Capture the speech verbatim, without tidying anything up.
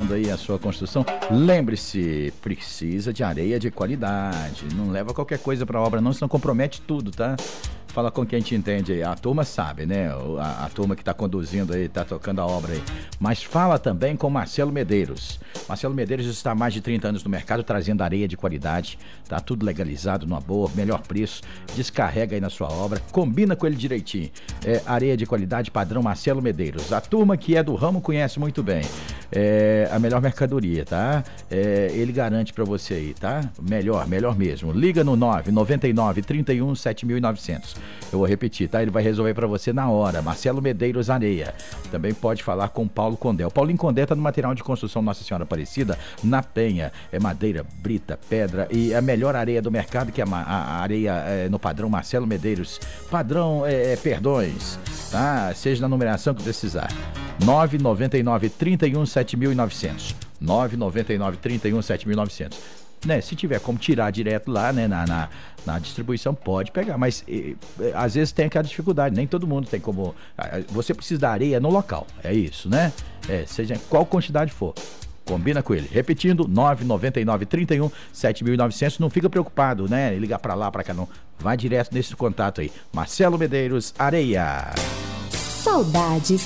começando aí a sua construção, lembre-se, precisa de areia de qualidade. Não leva qualquer coisa para obra não, senão compromete tudo, tá? Fala com quem te entende aí. A turma sabe, né? A, a turma que está conduzindo aí, está tocando a obra aí. Mas fala também com Marcelo Medeiros. Marcelo Medeiros está há mais de trinta anos no mercado, trazendo areia de qualidade. Tá tudo legalizado, numa boa, melhor preço. Descarrega aí na sua obra, combina com ele direitinho. É areia de qualidade padrão Marcelo Medeiros. A turma que é do ramo conhece muito bem. É a melhor mercadoria, tá? É, ele garante para você aí, tá? Melhor, melhor mesmo. Liga no nove nove nove, trinta e um, sete mil e novecentos. Eu vou repetir, tá? Ele vai resolver para você na hora. Marcelo Medeiros Areia. Também pode falar com Paulo Condé. O Paulinho Condé tá no material de construção Nossa Senhora Aparecida, na Penha. É madeira, brita, pedra e a melhor areia do mercado, que é a, a areia é, no padrão Marcelo Medeiros. Padrão é, é, perdões, tá? Seja na numeração que precisar. nove nove nove, trinta e um, sete mil e novecentos. nove nove nove, trinta e um, sete mil e novecentos. Né, se tiver como tirar direto lá, né, na, na, na distribuição, pode pegar, mas e, e, às vezes tem aquela dificuldade, nem todo mundo tem como. Você precisa da areia no local, é isso, né? É, seja qual quantidade for. Combina com ele. Repetindo, nove nove nove, trinta e um, sete mil e novecentos. Não fica preocupado, né? Ligar pra lá, pra cá, não. Vai direto nesse contato aí. Marcelo Medeiros Areia. Saudades